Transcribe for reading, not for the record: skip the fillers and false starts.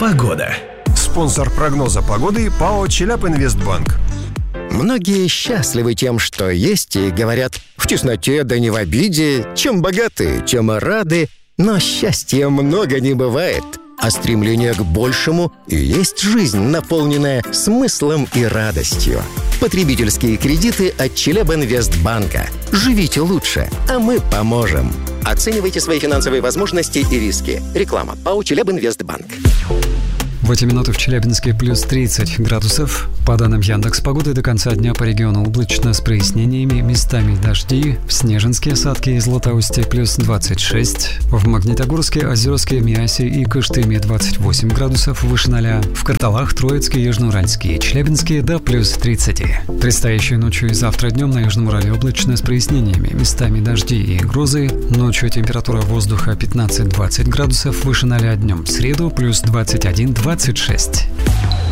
Погода. Спонсор прогноза погоды ПАО «Челябинвестбанк». Многие счастливы тем, что есть, и говорят: в тесноте да не в обиде, чем богаты, тем и рады. Но счастья много не бывает, а стремление к большему и есть жизнь, наполненная смыслом и радостью. Потребительские кредиты от Челябинвестбанка. Живите лучше, а мы поможем. Оценивайте свои финансовые возможности и риски. Реклама. ПАО «Челябинвестбанк». В эти минуты в Челябинске плюс 30 градусов. По данным Яндекс.Погоды, до конца дня по региону облачно с прояснениями, местами дожди. В Снежинске, осадки и Златоусте плюс 26. В Магнитогорске, Озерске, Миасе и Кыштыме 28 градусов выше 0. В Карталах, Троицке, Южноуральске и Челябинске до плюс 30. Предстоящей ночью и завтра днем на Южном Урале облачно с прояснениями, местами дожди и грозы. Ночью температура воздуха 15-20 градусов выше 0, днем в среду плюс 21-26.